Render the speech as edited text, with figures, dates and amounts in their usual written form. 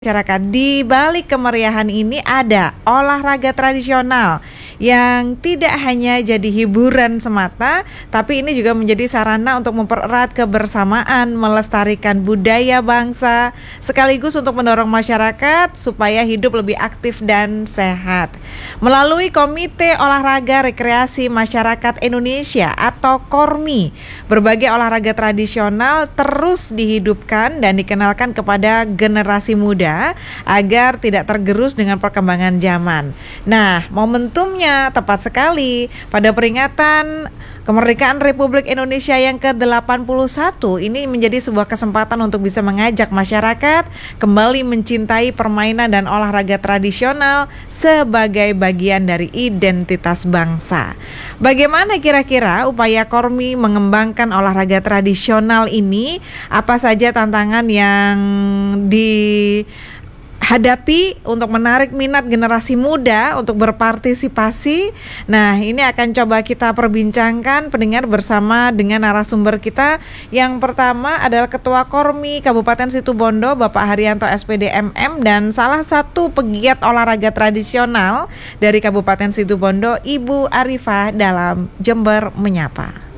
Masyarakat. Di balik kemeriahan ini ada olahraga tradisional yang tidak hanya jadi hiburan semata, tapi ini juga menjadi sarana untuk mempererat kebersamaan, melestarikan budaya bangsa, sekaligus untuk mendorong masyarakat supaya hidup lebih aktif dan sehat. Melalui Komite Olahraga Rekreasi Masyarakat Indonesia atau KORMI, berbagai olahraga tradisional terus dihidupkan dan dikenalkan kepada generasi muda agar tidak tergerus dengan perkembangan zaman. Nah, momentumnya tepat sekali pada peringatan kemerdekaan Republik Indonesia yang ke-81. Ini menjadi sebuah kesempatan untuk bisa mengajak masyarakat kembali mencintai permainan dan olahraga tradisional sebagai bagian dari identitas bangsa. Bagaimana kira-kira upaya KORMI mengembangkan olahraga tradisional ini? Apa saja tantangan yang dihadapi untuk menarik minat generasi muda untuk berpartisipasi? Nah, ini akan coba kita perbincangkan pendengar bersama dengan narasumber kita. Yang pertama adalah Ketua KORMI Kabupaten Situbondo, Bapak Haryanto SPD MM, dan salah satu pegiat olahraga tradisional dari Kabupaten Situbondo, Ibu Arifah dalam Jember Menyapa.